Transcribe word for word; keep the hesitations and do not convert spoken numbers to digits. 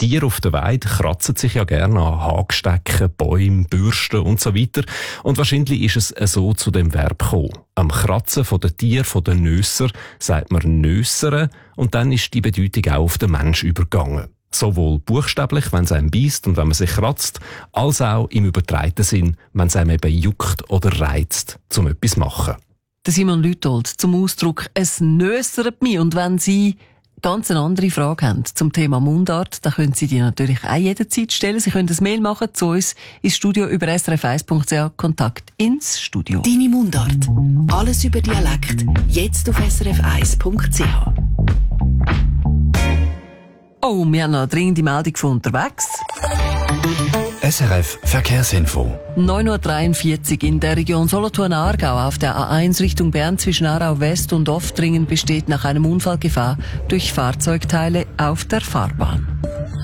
Tiere auf der Weide kratzen sich ja gerne an Hagestecken, Bäumen, Bürsten und so weiter. Und wahrscheinlich ist es so zu dem Verb gekommen. Am Kratzen von den Tieren, von den Nösser, sagt man Nössere und dann ist die Bedeutung auch auf den Mensch übergegangen. Sowohl buchstäblich, wenn es einem beisst und wenn man sich kratzt, als auch im übertragenen Sinn, wenn es einem eben juckt oder reizt, um etwas zu machen. Der Simon Lütold zum Ausdruck «Es nössert mich». Und wenn Sie ganz eine andere Frage haben zum Thema Mundart, dann können Sie die natürlich auch jederzeit stellen. Sie können ein Mail machen zu uns ins Studio über s r f eins punkt c h, Kontakt ins Studio. Deine Mundart. Alles über Dialekt. Jetzt auf s r f eins punkt c h. Oh, wir haben noch eine dringende Meldung von unterwegs. S R F Verkehrsinfo. neun Uhr dreiundvierzig in der Region Solothurn-Aargau auf der A eins Richtung Bern zwischen Aarau West und Oftringen besteht nach einem Unfall Gefahr durch Fahrzeugteile auf der Fahrbahn.